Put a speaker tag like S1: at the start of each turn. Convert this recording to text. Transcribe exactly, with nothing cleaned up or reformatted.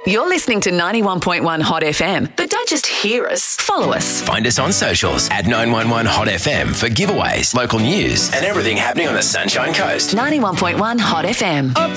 S1: You're listening to ninety-one point one Hot F M, but don't just hear us, follow us.
S2: Find us on socials at nine one one Hot F M for giveaways, local news, and everything happening on the Sunshine Coast.
S1: ninety-one point one Hot F M.